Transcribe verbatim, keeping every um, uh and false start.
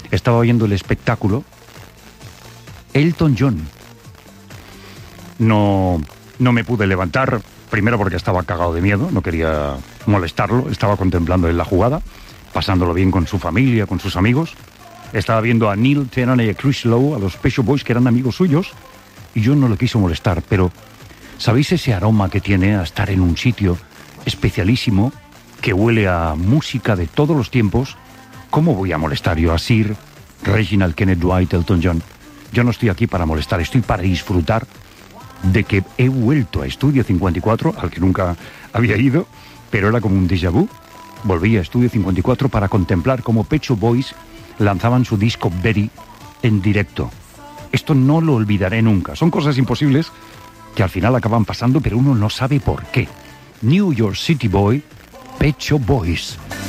estaba viendo el espectáculo Elton John. No, no me pude levantar, primero porque estaba cagado de miedo, no quería molestarlo, estaba contemplando en la jugada, pasándolo bien con su familia, con sus amigos. Estaba viendo a Neil Tennant y a Chris Lowe, a los Pet Shop Boys, que eran amigos suyos, y yo no le quiso molestar, pero ¿sabéis ese aroma que tiene a estar en un sitio especialísimo, que huele a música de todos los tiempos? ¿Cómo voy a molestar yo a Sir Reginald Kenneth Dwight Elton John? Yo no estoy aquí para molestar, estoy para disfrutar de que he vuelto a Estudio cincuenta y cuatro, al que nunca había ido, pero era como un déjà vu. Volví a Estudio cincuenta y cuatro para contemplar cómo Pet Shop Boys lanzaban su disco Betty en directo. Esto no lo olvidaré nunca. Son cosas imposibles que al final acaban pasando, pero uno no sabe por qué. New York City Boy, Pet Shop Boys.